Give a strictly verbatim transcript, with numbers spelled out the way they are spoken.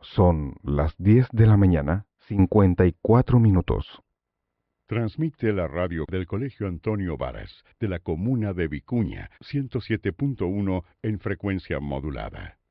Son las diez de la mañana, cincuenta y cuatro minutos. Transmite la radio del Colegio Antonio Varas, de la comuna de Vicuña, ciento siete punto uno en frecuencia modulada.